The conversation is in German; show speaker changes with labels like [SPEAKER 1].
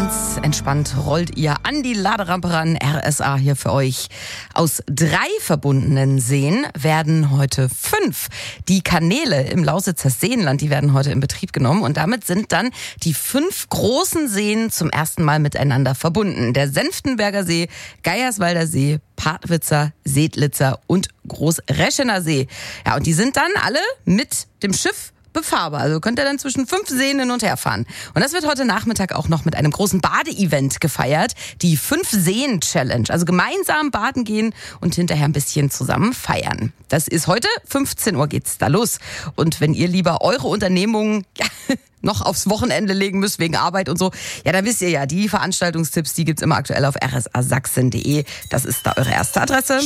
[SPEAKER 1] Ganz entspannt rollt ihr an die Laderampe ran. RSA hier für euch. Aus 3 verbundenen Seen werden heute 5. Die Kanäle im Lausitzer Seenland, die werden heute in Betrieb genommen. Und damit sind dann die 5 großen Seen zum ersten Mal miteinander verbunden. Der Senftenberger See, Geierswalder See, Partwitzer, Sedlitzer und Großreschener See. Ja, und die sind dann alle mit dem Schiff befahrbar. Also könnt ihr dann zwischen 5 Seen hin und her fahren. Und das wird heute Nachmittag auch noch mit einem großen Badeevent gefeiert. Die 5-Seen-Challenge. Also gemeinsam baden gehen und hinterher ein bisschen zusammen feiern. Das ist heute, 15 Uhr geht's da los. Und wenn ihr lieber eure Unternehmungen noch aufs Wochenende legen müsst wegen Arbeit und so, ja, dann wisst ihr ja, die Veranstaltungstipps, die gibt's immer aktuell auf rsasachsen.de. Das ist da eure erste Adresse.